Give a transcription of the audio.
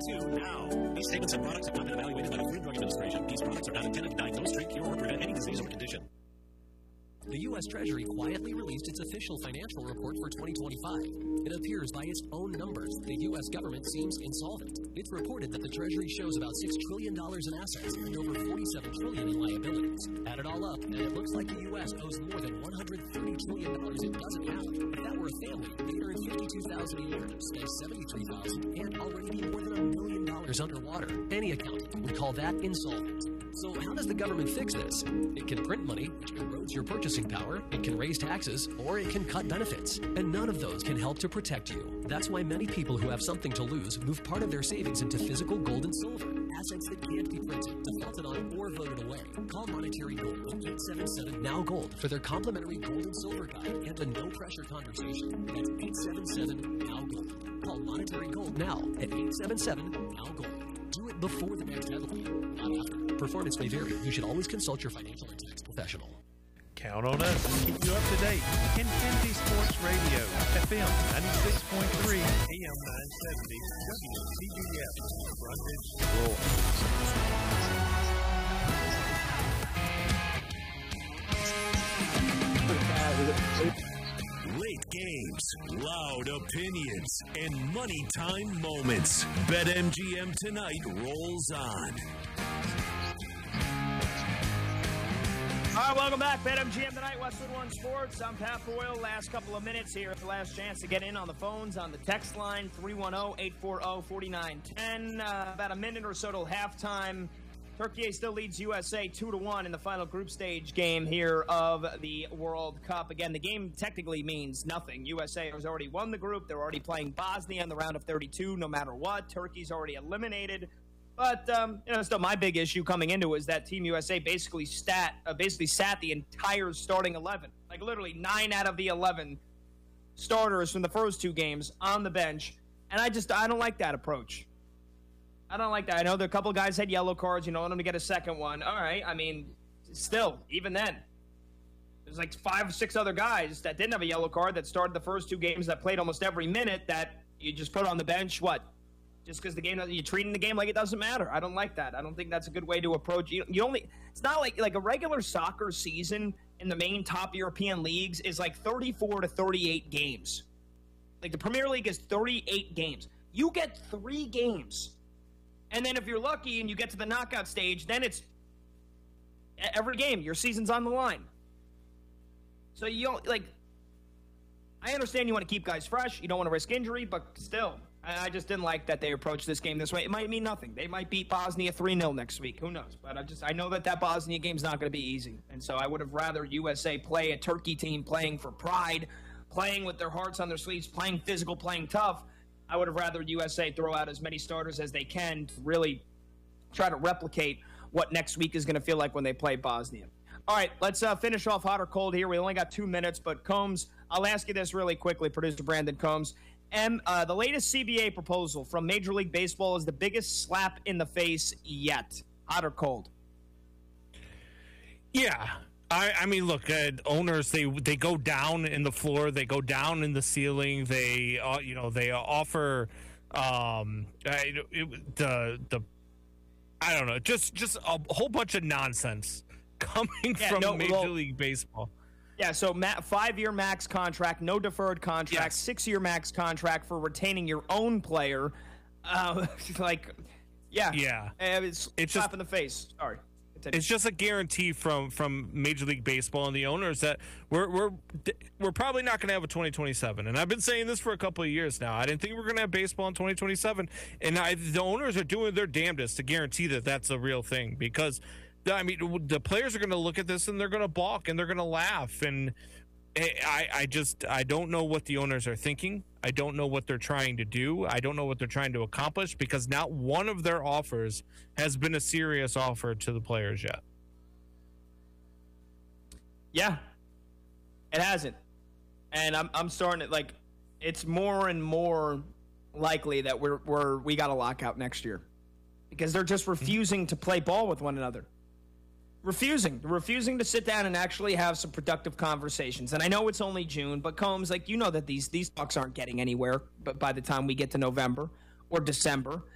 Sue now. These statements and products have not been evaluated by the Food and Drug Administration. These products are not intended to diagnose, treat, cure, or prevent any disease or condition. The U.S. Treasury quietly released its official financial report for 2025. It appears by its own numbers, the U.S. government seems insolvent. It's reported that the Treasury shows about $6 trillion in assets and over $47 trillion in liabilities. Add it all up, and it looks like the U.S. owes more than $130 trillion it doesn't have. If that were a family, they'd earn $52,000 a year, spend $73,000, and already be more than $1 million underwater. Any accountant would call that insolvent. So how does the government fix this? It can print money, which erodes your purchasing power, it can raise taxes, or it can cut benefits. And none of those can help to protect you. That's why many people who have something to lose move part of their savings into physical gold and silver, assets that can't be printed, defaulted on, or voted away. Call Monetary Gold at 877-NOW-GOLD for their complimentary gold and silver guide and a no-pressure conversation. That's 877-NOW-GOLD. Call Monetary Gold now at 877-NOW-GOLD. Do it before the next headline, not after. Performance may vary. You should always consult your financial and tax professional. Count on us to keep you up to date. Infinity Sports Radio, FM 96.3, AM 970, WTBF, Late games, loud opinions, and money time moments. BetMGM tonight rolls on. All right, welcome back. BetMGM tonight, Westwood One Sports. I'm Pat Boyle. Last couple of minutes here. It's the last chance to get in on the phones, on the text line, 310-840-4910. About a minute or so till halftime. Turkey still leads USA 2-1 in the final group stage game here of the World Cup. Again, the game technically means nothing. USA has already won the group. They're already playing Bosnia in the round of 32 no matter what. Turkey's already eliminated. But, still my big issue coming into it is that Team USA basically sat the entire starting 11. Like, literally 9 out of the 11 starters from the first two games on the bench. And I don't like that approach. I don't like that. I know a couple guys had yellow cards. You don't want them to get a second one. All right. I mean, still, even then, there's like 5 or 6 other guys that didn't have a yellow card that started the first two games that played almost every minute that you just put on the bench. What? Just because you're treating the game like it doesn't matter. I don't like that. I don't think that's a good way to approach. It's not like a regular soccer season in the main top European leagues is like 34 to 38 games. Like the Premier League is 38 games. You get 3 games. And then if you're lucky and you get to the knockout stage, then it's every game. Your season's on the line. So I understand you want to keep guys fresh. You don't want to risk injury, but still, I just didn't like that they approached this game this way. It might mean nothing. They might beat Bosnia 3-0 next week. Who knows? But I know that Bosnia game's not going to be easy. And so I would have rather USA play a Turkey team playing for pride, playing with their hearts on their sleeves, playing physical, playing tough. I would have rather USA throw out as many starters as they can to really try to replicate what next week is going to feel like when they play Bosnia. All right, let's finish off hot or cold here. We only got 2 minutes, but Combs, I'll ask you this really quickly, producer Brandon Combs. The latest CBA proposal from Major League Baseball is the biggest slap in the face yet. Hot or cold? Yeah. I mean, look, owners, they go down in the floor, they go down in the ceiling, they offer I don't know, just a whole bunch of nonsense coming from Major League Baseball. Yeah, so 5-year max contract, no deferred contract, 6-year max contract for retaining your own player. It's slap in the face. Sorry. It's just a guarantee from Major League Baseball and the owners that we're probably not going to have a 2027. And I've been saying this for a couple of years now. I didn't think we were going to have baseball in 2027. And the owners are doing their damnedest to guarantee that that's a real thing. Because, I mean, the players are going to look at this and they're going to balk and they're going to laugh. And I don't know what the owners are thinking. I don't know what they're trying to do. I don't know what they're trying to accomplish because not one of their offers has been a serious offer to the players yet. Yeah, it hasn't. And I'm starting to it's more and more likely that we got a lockout next year because they're just refusing to play ball with one another. Refusing to sit down and actually have some productive conversations. And I know it's only June, but Combs, that these talks aren't getting anywhere. But by the time we get to November or December,